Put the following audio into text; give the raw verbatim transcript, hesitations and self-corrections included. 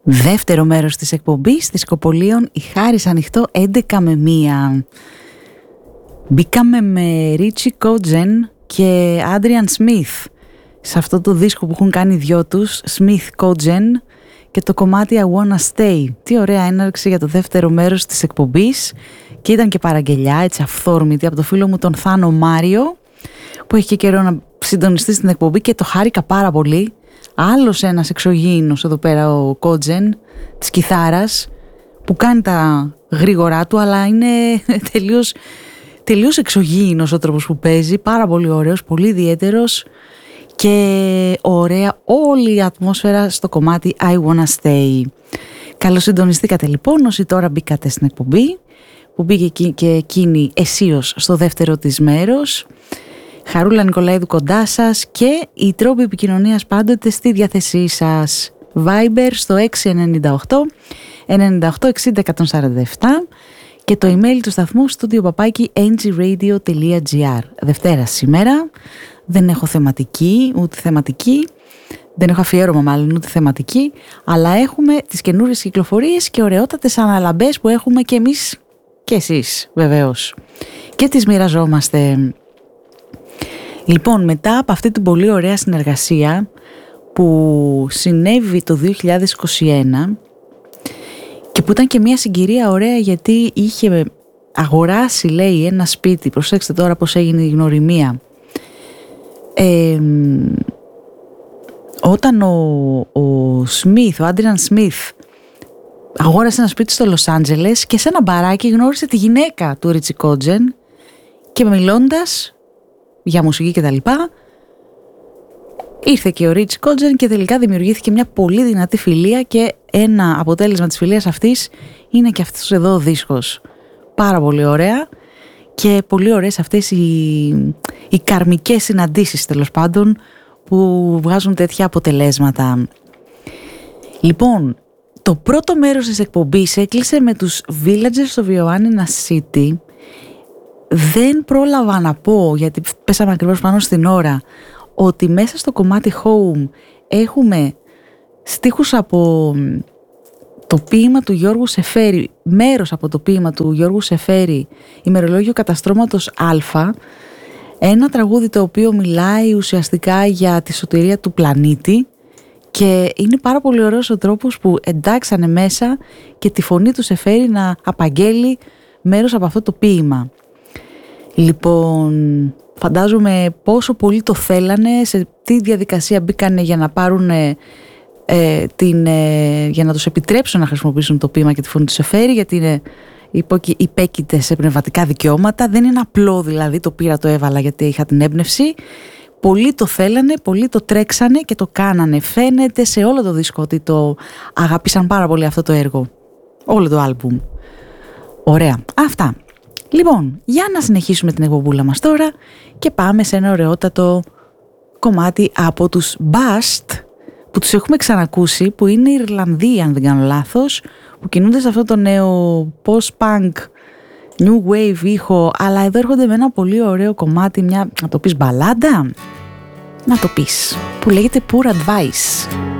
Δεύτερο μέρος της εκπομπής της Σκοπολίων, η Χάρις Ανοιχτό έντεκα με μία. Μπήκαμε με Ρίτσι Κότζεν και Άντριαν Σμιθ σε αυτό το δίσκο που έχουν κάνει οι δυο τους, Σμιθ Κότζεν, και το κομμάτι I Wanna Stay. Τι ωραία έναρξη για το δεύτερο μέρος της εκπομπής, και ήταν και παραγγελιά, έτσι αυθόρμητη, από το φίλο μου τον Θάνο Μάριο, που έχει και καιρό να συντονιστεί στην εκπομπή και το χάρηκα πάρα πολύ. Άλλος ένας εξωγήινος εδώ πέρα, ο Κότζεν της κιθάρας, που κάνει τα γρήγορά του, αλλά είναι τελείως, τελείως εξωγήινος ο τρόπος που παίζει, πάρα πολύ ωραίος, πολύ ιδιαίτερος, και ωραία όλη η ατμόσφαιρα στο κομμάτι I Wanna Stay. Καλώς συντονιστήκατε λοιπόν όσοι τώρα μπήκατε στην εκπομπή, που μπήκε και εκείνη αισίως στο δεύτερο της μέρος. Χαρούλα Νικολαίδου κοντά σας και οι τρόποι επικοινωνίας πάντοτε στη διάθεσή σας. Viber στο έξι εννιά οκτώ εννιά οκτώ εξήντα εκατόν σαράντα επτά και το email του σταθμού studio παπάκι εν τζι radio τελεία τζι άρ. Δευτέρα σήμερα, δεν έχω θεματική, ούτε θεματική, δεν έχω αφιέρωμα μάλλον ούτε θεματική, αλλά έχουμε τις καινούριες κυκλοφορίες και ωραιότατες αναλαμπές που έχουμε και εμείς και εσείς βεβαίως. Και τις μοιραζόμαστε. Λοιπόν, μετά από αυτή την πολύ ωραία συνεργασία που συνέβη το δύο χιλιάδες είκοσι ένα και που ήταν και μια συγκυρία ωραία, γιατί είχε αγοράσει, λέει, ένα σπίτι, προσέξτε τώρα πώς έγινε η γνωριμία, ε, όταν ο, ο Σμιθ, ο Άντριαν Σμιθ αγόρασε ένα σπίτι στο Λος Άντζελες και σε ένα μπαράκι γνώρισε τη γυναίκα του Ρίτσι Κότζεν, και μιλώντας για μουσική και τα λοιπά, ήρθε και ο Ρίτσι Κότζεν και τελικά δημιουργήθηκε μια πολύ δυνατή φιλία, και ένα αποτέλεσμα της φιλίας αυτής είναι και αυτός εδώ ο δίσκος. Πάρα πολύ ωραία και πολύ ωραίες αυτές οι, οι καρμικές συναντήσεις, τέλος πάντων, που βγάζουν τέτοια αποτελέσματα. Λοιπόν, το πρώτο μέρος της εκπομπής έκλεισε με τους Villagers of Ioannina City. Δεν πρόλαβα να πω, γιατί πέσαμε ακριβώς πάνω στην ώρα, ότι μέσα στο κομμάτι Home έχουμε στίχους από το ποίημα του Γιώργου Σεφέρη, μέρος από το ποίημα του Γιώργου Σεφέρη, ημερολόγιο καταστρώματος Α, ένα τραγούδι το οποίο μιλάει ουσιαστικά για τη σωτηρία του πλανήτη, και είναι πάρα πολύ ωραίος ο τρόπος που εντάξανε μέσα και τη φωνή του Σεφέρη να απαγγέλει μέρος από αυτό το ποίημα. Λοιπόν, φαντάζομαι πόσο πολύ το θέλανε, σε τι διαδικασία μπήκανε για να πάρουν ε, την, ε, για να τους επιτρέψουν να χρησιμοποιήσουν το ποίημα και τη φωνή του Σεφέρη, γιατί είναι υπέκειται σε πνευματικά δικαιώματα. Δεν είναι απλό δηλαδή το πήρα, το έβαλα γιατί είχα την έμπνευση. Πολλοί το θέλανε, πολλοί το τρέξανε και το κάνανε. Φαίνεται σε όλο το δίσκο ότι το αγάπησαν πάρα πολύ αυτό το έργο, όλο το άλμπουμ. Ωραία, αυτά. Λοιπόν, για να συνεχίσουμε την εκπομπούλα μας τώρα και πάμε σε ένα ωραιότατο κομμάτι από τους Bust, που τους έχουμε ξανακούσει, που είναι Ιρλανδοί αν δεν κάνω λάθος, που κινούνται σε αυτό το νέο post-punk, new wave ήχο, αλλά εδώ έρχονται με ένα πολύ ωραίο κομμάτι, μια, να το πεις μπαλάντα, να το πεις, που λέγεται Poor Advice.